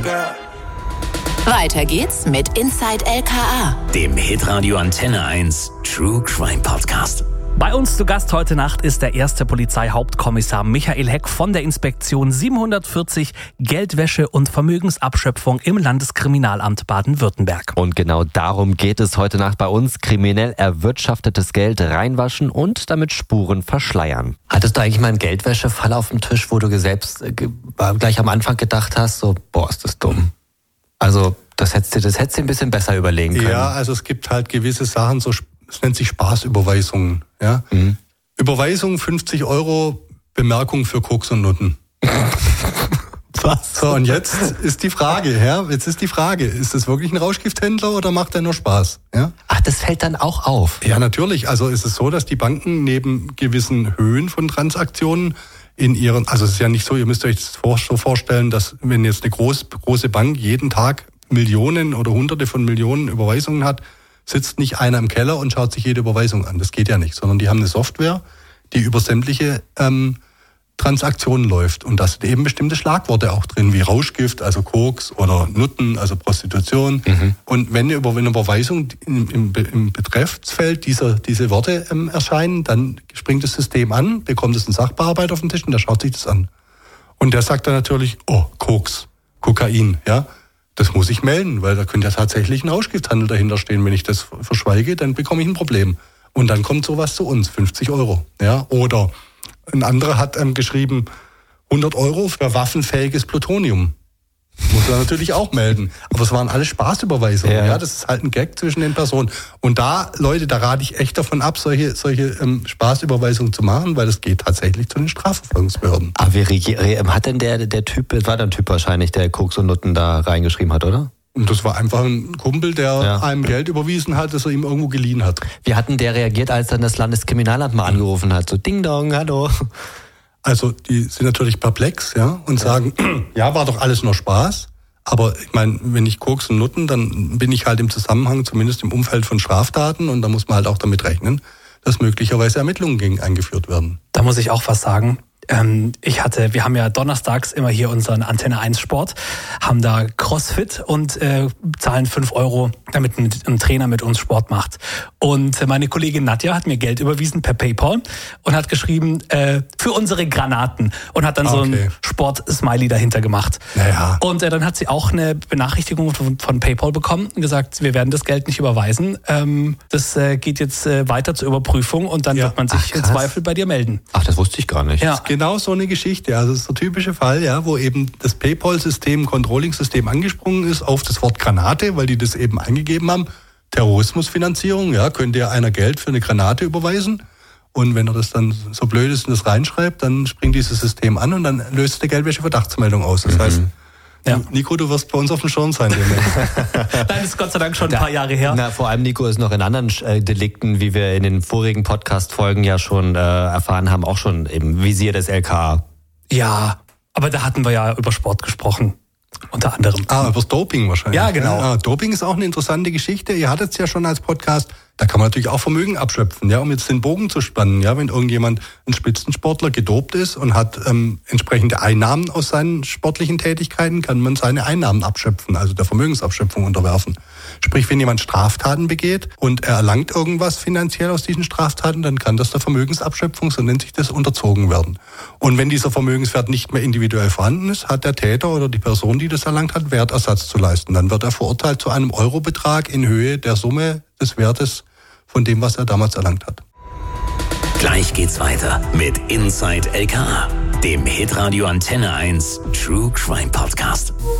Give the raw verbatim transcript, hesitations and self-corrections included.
girl. Weiter geht's mit Inside L K A, dem Hitradio Antenne eins True Crime Podcast. Bei uns zu Gast heute Nacht ist der erste Polizeihauptkommissar Michael Heck von der Inspektion siebenhundertvierzig Geldwäsche und Vermögensabschöpfung im Landeskriminalamt Baden-Württemberg. Und genau darum geht es heute Nacht bei uns. Kriminell erwirtschaftetes Geld reinwaschen und damit Spuren verschleiern. Hattest du eigentlich mal einen Geldwäschefall auf dem Tisch, wo du selbst äh, gleich am Anfang gedacht hast, so, boah, ist das dumm? Also das hättest du das hättest du ein bisschen besser überlegen können. Ja, also es gibt halt gewisse Sachen, so es nennt sich Spaßüberweisungen. Ja? Mhm. Überweisung fünfzig Euro, Bemerkung für Koks und Nutten. Was? So, und jetzt ist die Frage, ja, jetzt ist die Frage, ist das wirklich ein Rauschgifthändler oder macht er nur Spaß? Ja? Ach, das fällt dann auch auf? Ja, natürlich. Also ist es so, dass die Banken neben gewissen Höhen von Transaktionen in ihren, also es ist ja nicht so, ihr müsst euch das so vorstellen, dass wenn jetzt eine groß, große Bank jeden Tag Millionen oder Hunderte von Millionen Überweisungen hat, sitzt nicht einer im Keller und schaut sich jede Überweisung an. Das geht ja nicht, sondern die haben eine Software, die über sämtliche ähm, Transaktionen läuft. Und da sind eben bestimmte Schlagworte auch drin, wie Rauschgift, also Koks oder Nutten, also Prostitution. Mhm. Und wenn eine Überweisung im, im, im Betreffsfeld dieser, diese Worte ähm, erscheinen, dann springt das System an, bekommt es einen Sachbearbeiter auf den Tisch und der schaut sich das an. Und der sagt dann natürlich, oh, Koks, Kokain, ja. Das muss ich melden, weil da könnte ja tatsächlich ein Rauschgifthandel dahinter stehen. Wenn ich das verschweige, dann bekomme ich ein Problem. Und dann kommt sowas zu uns, fünfzig Euro. Ja? Oder ein anderer hat ähm, geschrieben, hundert Euro für waffenfähiges Plutonium. Muss er natürlich auch melden. Aber es waren alles Spaßüberweisungen. Ja. Ja, das ist halt ein Gag zwischen den Personen. Und da, Leute, da rate ich echt davon ab, solche, solche ähm, Spaßüberweisungen zu machen, weil das geht tatsächlich zu den Strafverfolgungsbehörden. Aber wie re- hat denn der, der Typ, war der Typ wahrscheinlich, der Koks und Nutten da reingeschrieben hat, oder? Und das war einfach ein Kumpel, der ja. einem Geld überwiesen hat, das er ihm irgendwo geliehen hat. Wie hat denn der reagiert, als dann das Landeskriminalamt mal angerufen hat? So Ding Dong, hallo. Also die sind natürlich perplex, ja, und ja. sagen, ja, war doch alles nur Spaß. Aber ich meine, wenn ich Koks und Nutten, dann bin ich halt im Zusammenhang, zumindest im Umfeld von Straftaten, und da muss man halt auch damit rechnen, dass möglicherweise Ermittlungen gegen eingeführt werden. Da muss ich auch was sagen. Ähm, ich hatte, wir haben ja donnerstags immer hier unseren Antenne eins Sport, haben da Crossfit und äh, zahlen fünf Euro, damit ein, ein Trainer mit uns Sport macht. Und meine Kollegin Nadja hat mir Geld überwiesen per PayPal und hat geschrieben, äh, für unsere Granaten, und hat dann okay. so ein Sport-Smiley dahinter gemacht. Naja. Und äh, dann hat sie auch eine Benachrichtigung von, von PayPal bekommen und gesagt, wir werden das Geld nicht überweisen. Ähm, das äh, geht jetzt äh, weiter zur Überprüfung und dann ja. wird man sich Ach, im Zweifel bei dir melden. Ach, das wusste ich gar nicht. Ja. Genau so eine Geschichte. Also das ist der typische Fall, ja, wo eben das PayPal-System, Controlling-System angesprungen ist auf das Wort Granate, weil die das eben eingegeben haben. Terrorismusfinanzierung, ja, könnte ja einer Geld für eine Granate überweisen. Und wenn er das dann so blöd ist und das reinschreibt, dann springt dieses System an und dann löst der Geldwäsche-Verdachtsmeldung aus. Das mhm. heißt, ja. Nico, du wirst bei uns auf dem Schirm sein. Nein, das ist Gott sei Dank schon ein paar Jahre her. Na, vor allem Nico ist noch in anderen äh, Delikten, wie wir in den vorigen Podcast-Folgen ja schon äh, erfahren haben, auch schon im Visier des L K A. Ja, aber da hatten wir ja über Sport gesprochen. Unter anderem. Ah, über das Doping wahrscheinlich. Ja, genau. Ja, Doping ist auch eine interessante Geschichte. Ihr hattet es ja schon als Podcast. Da kann man natürlich auch Vermögen abschöpfen, ja, um jetzt den Bogen zu spannen. Ja, wenn irgendjemand, ein Spitzensportler, gedopt ist und hat ähm, entsprechende Einnahmen aus seinen sportlichen Tätigkeiten, kann man seine Einnahmen abschöpfen, also der Vermögensabschöpfung unterwerfen. Sprich, wenn jemand Straftaten begeht und er erlangt irgendwas finanziell aus diesen Straftaten, dann kann das der Vermögensabschöpfung, so nennt sich das, unterzogen werden. Und wenn dieser Vermögenswert nicht mehr individuell vorhanden ist, hat der Täter oder die Person, die das erlangt hat, Wertersatz zu leisten. Dann wird er verurteilt zu einem Eurobetrag in Höhe der Summe des Wertes von dem, was er damals erlangt hat. Gleich geht's weiter mit Inside L K A, dem Hitradio Antenne eins True Crime Podcast.